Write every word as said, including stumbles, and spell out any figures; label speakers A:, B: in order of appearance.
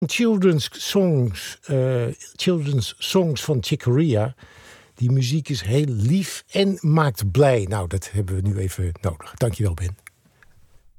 A: Children's songs, uh, children's songs van Chick Corea. Die muziek is heel lief en maakt blij. Nou, dat hebben we nu even nodig. Dankjewel, Ben.